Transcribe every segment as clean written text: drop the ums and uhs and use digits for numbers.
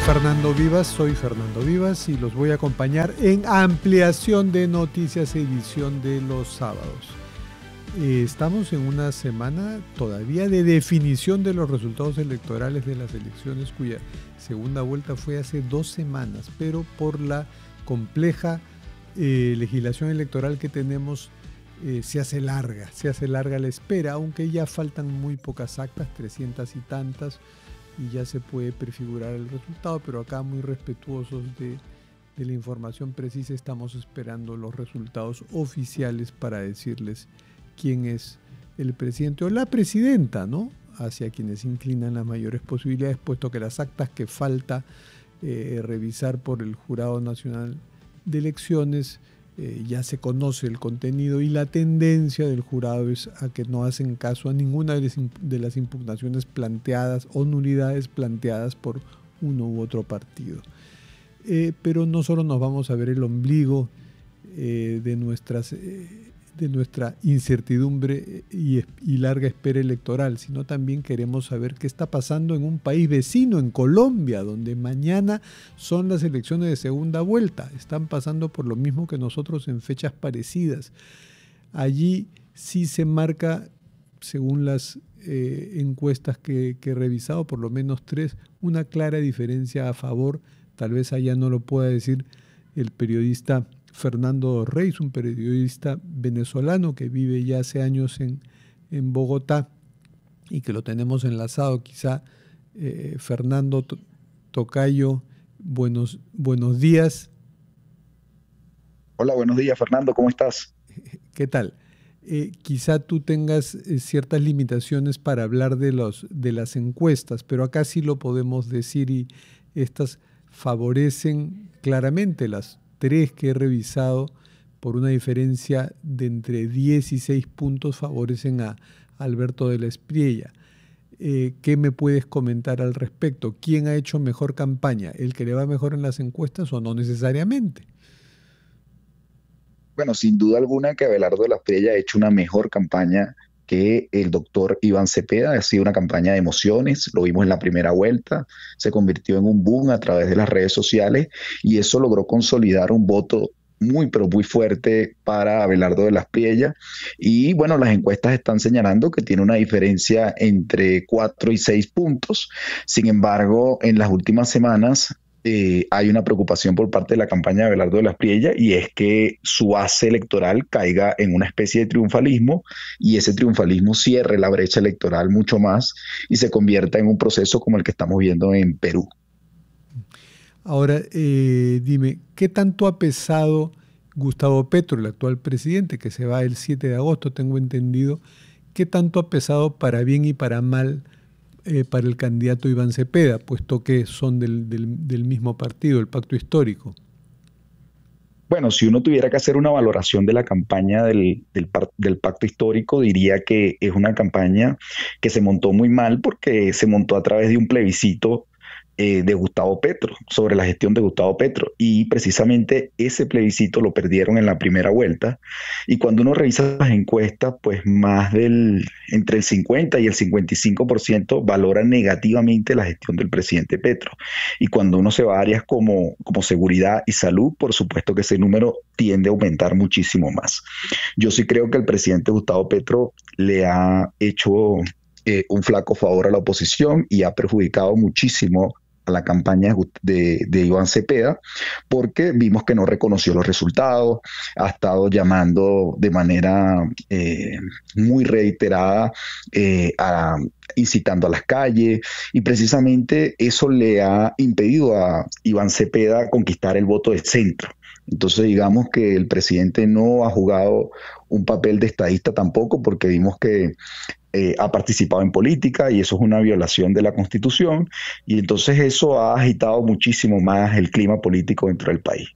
Fernando Vivas, soy Fernando Vivas y los voy a acompañar en Ampliación de Noticias, edición de los sábados. Estamos en una semana todavía de definición de los resultados electorales de las elecciones cuya segunda vuelta fue hace 2 semanas, pero por la compleja legislación electoral que tenemos se hace larga la espera, aunque ya faltan muy pocas actas, 300 y tantas, y ya se puede prefigurar el resultado, pero acá muy respetuosos de la información precisa, estamos esperando los resultados oficiales para decirles quién es el presidente o la presidenta, ¿no? Hacia quienes inclinan las mayores posibilidades, puesto que las actas que falta revisar por el Jurado Nacional de Elecciones ya se conoce el contenido y la tendencia del jurado es a que no hacen caso a ninguna de las impugnaciones planteadas o nulidades planteadas por uno u otro partido. Pero no solo nos vamos a ver el ombligo de nuestra incertidumbre y larga espera electoral, sino también queremos saber qué está pasando en un país vecino, en Colombia, donde mañana son las elecciones de segunda vuelta. Están pasando por lo mismo que nosotros en fechas parecidas. Allí sí se marca, según las encuestas que he revisado, por lo menos 3, una clara diferencia a favor. Tal vez allá no lo pueda decir el periodista Fernando Reyes, un periodista venezolano que vive ya hace años en Bogotá y que lo tenemos enlazado. Quizá Fernando Tocayo, buenos días. Hola, buenos días, Fernando, ¿cómo estás? ¿Qué tal? Quizá tú tengas ciertas limitaciones para hablar de las encuestas, pero acá sí lo podemos decir y estas favorecen claramente las 3 que he revisado por una diferencia de entre 10 y 6 puntos favorecen a Alberto de la Espriella. ¿Qué me puedes comentar al respecto? ¿Quién ha hecho mejor campaña? ¿El que le va mejor en las encuestas o no necesariamente? Bueno, sin duda alguna que Abelardo de la Espriella ha hecho una mejor campaña que el doctor Iván Cepeda. Ha sido una campaña de emociones, lo vimos en la primera vuelta, se convirtió en un boom a través de las redes sociales y eso logró consolidar un voto muy, pero muy fuerte para Abelardo de la Espriella. Y bueno, las encuestas están señalando que tiene una diferencia entre 4 y 6 puntos. Sin embargo, en las últimas semanas hay una preocupación por parte de la campaña de Abelardo de la Espriella y es que su base electoral caiga en una especie de triunfalismo y ese triunfalismo cierre la brecha electoral mucho más y se convierta en un proceso como el que estamos viendo en Perú. Ahora, dime, ¿qué tanto ha pesado Gustavo Petro, el actual presidente, que se va el 7 de agosto, tengo entendido? ¿Qué tanto ha pesado para bien y para mal para el candidato Iván Cepeda, puesto que son del mismo partido, el Pacto Histórico? Bueno, si uno tuviera que hacer una valoración de la campaña del pacto histórico, diría que es una campaña que se montó muy mal porque se montó a través de un plebiscito de Gustavo Petro, sobre la gestión de Gustavo Petro. Y precisamente ese plebiscito lo perdieron en la primera vuelta. Y cuando uno revisa las encuestas, pues entre el 50 y el 55% valora negativamente la gestión del presidente Petro. Y cuando uno se va a áreas como seguridad y salud, por supuesto que ese número tiende a aumentar muchísimo más. Yo sí creo que el presidente Gustavo Petro le ha hecho un flaco favor a la oposición y ha perjudicado muchísimo a la campaña de Iván Cepeda, porque vimos que no reconoció los resultados, ha estado llamando de manera muy reiterada, incitando a las calles, y precisamente eso le ha impedido a Iván Cepeda conquistar el voto de centro. Entonces digamos que el presidente no ha jugado un papel de estadista tampoco, porque vimos que ha participado en política y eso es una violación de la Constitución y entonces eso ha agitado muchísimo más el clima político dentro del país.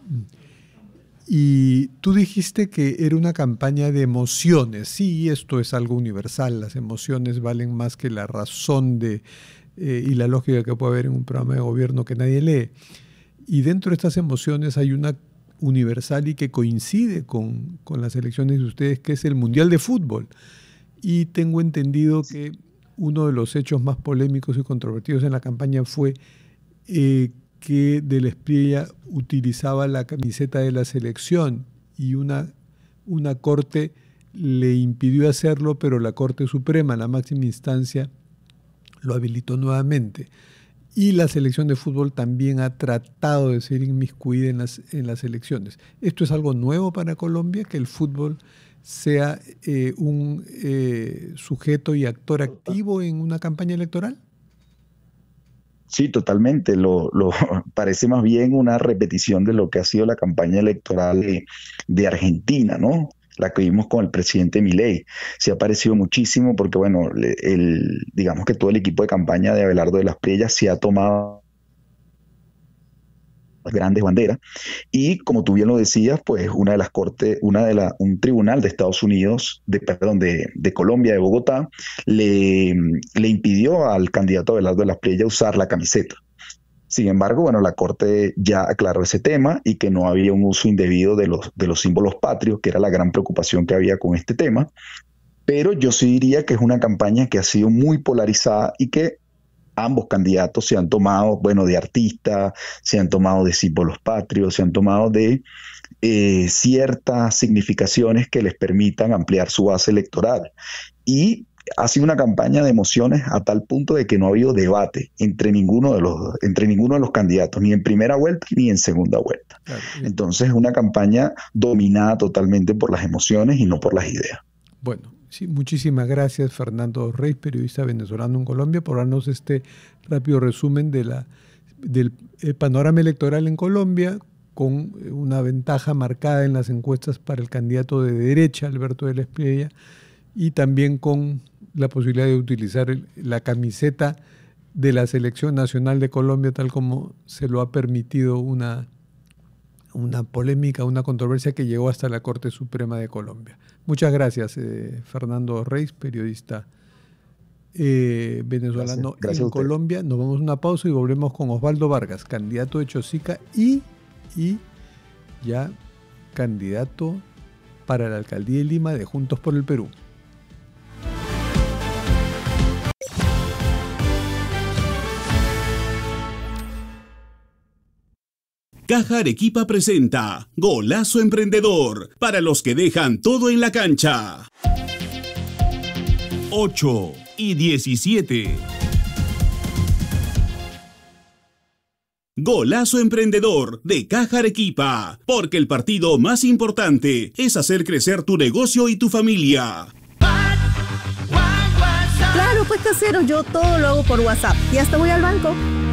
Y tú dijiste que era una campaña de emociones. Sí, esto es algo universal. Las emociones valen más que la razón y la lógica que puede haber en un programa de gobierno que nadie lee. Y dentro de estas emociones hay una universal y que coincide con las elecciones de ustedes, que es el Mundial de Fútbol. Y tengo entendido que uno de los hechos más polémicos y controvertidos en la campaña fue que Del Espriella utilizaba la camiseta de la selección y una corte le impidió hacerlo, pero la Corte Suprema, la máxima instancia, lo habilitó nuevamente. Y la selección de fútbol también ha tratado de ser inmiscuida en las elecciones. ¿Esto es algo nuevo para Colombia, que el fútbol sea un sujeto y actor activo en una campaña electoral? Sí, totalmente. Parece más bien una repetición de lo que ha sido la campaña electoral de Argentina, ¿no? La que vimos con el presidente Milei. Se ha parecido muchísimo porque, bueno, digamos que todo el equipo de campaña de Abelardo de las Priellas se ha tomado grandes banderas y, como tú bien lo decías, pues un tribunal de Estados Unidos, de Colombia, de Bogotá, le impidió al candidato Abelardo de las Priellas usar la camiseta. Sin embargo, bueno, la Corte ya aclaró ese tema y que no había un uso indebido de los símbolos patrios, que era la gran preocupación que había con este tema. Pero yo sí diría que es una campaña que ha sido muy polarizada y que ambos candidatos se han tomado, bueno, de artistas, se han tomado de símbolos patrios, se han tomado de ciertas significaciones que les permitan ampliar su base electoral. Y ha sido una campaña de emociones a tal punto de que no ha habido debate entre ninguno de los candidatos, ni en primera vuelta ni en segunda vuelta. Claro. Entonces es una campaña dominada totalmente por las emociones y no por las ideas. Bueno, sí, muchísimas gracias, Fernando Reis, periodista venezolano en Colombia, por darnos este rápido resumen del panorama electoral en Colombia, con una ventaja marcada en las encuestas para el candidato de derecha, Alberto Del Espriella, y también con la posibilidad de utilizar la camiseta de la Selección Nacional de Colombia, tal como se lo ha permitido una polémica, una controversia que llegó hasta la Corte Suprema de Colombia. Muchas gracias, Fernando Reis, periodista venezolano gracias en Colombia. Nos vamos a una pausa y volvemos con Osvaldo Vargas, candidato de Chosica y ya candidato para la alcaldía de Lima de Juntos por el Perú. Caja Arequipa presenta Golazo Emprendedor, para los que dejan todo en la cancha. 8 y 17. Golazo Emprendedor de Caja Arequipa, porque el partido más importante es hacer crecer tu negocio y tu familia. Claro, pues casero, yo todo lo hago por WhatsApp y hasta voy al banco.